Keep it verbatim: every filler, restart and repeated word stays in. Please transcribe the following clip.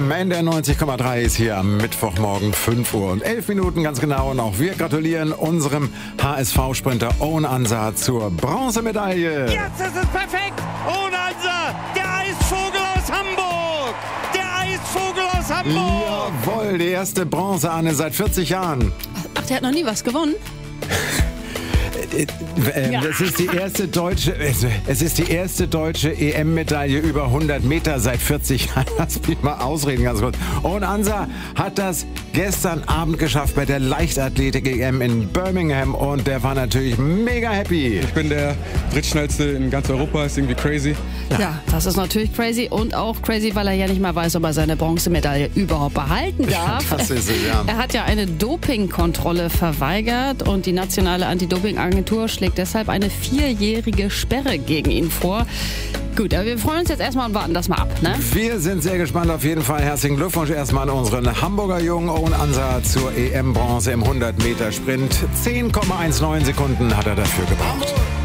M, N D R neunzig Komma drei ist hier am Mittwochmorgen fünf Uhr und elf Minuten ganz genau. Und auch wir gratulieren unserem H S V-Sprinter Owen Ansa zur Bronzemedaille. Jetzt ist es perfekt! Owen Ansa, der Eisvogel aus Hamburg! Der Eisvogel aus Hamburg! Jawohl, die erste Bronze-Anne seit vierzig Jahren. Ach, der hat noch nie was gewonnen? Äh, äh, Ja. Es ist die erste deutsche, es ist die erste deutsche E M-Medaille über hundert Meter seit vierzig Jahren. Lass mich mal ausreden ganz kurz. Und Ansa hat das gestern Abend geschafft bei der Leichtathletik-E M in Birmingham und der war natürlich mega happy. Ich bin der drittschnellste in ganz Europa, ist irgendwie crazy. Ja, das ist natürlich crazy und auch crazy, weil er ja nicht mal weiß, ob er seine Bronzemedaille überhaupt behalten darf. Das ist es, ja. Er hat ja eine Dopingkontrolle verweigert und die nationale Anti-Doping-Agentur schlägt deshalb eine vierjährige Sperre gegen ihn vor. Gut, aber wir freuen uns jetzt erstmal und warten das mal ab, ne? Wir sind sehr gespannt auf jeden Fall. Herzlichen Glückwunsch erstmal an unseren Hamburger Jungen Owen Ansa zur E M-Bronze im hundert Meter Sprint. zehn Komma neunzehn Sekunden hat er dafür gebraucht.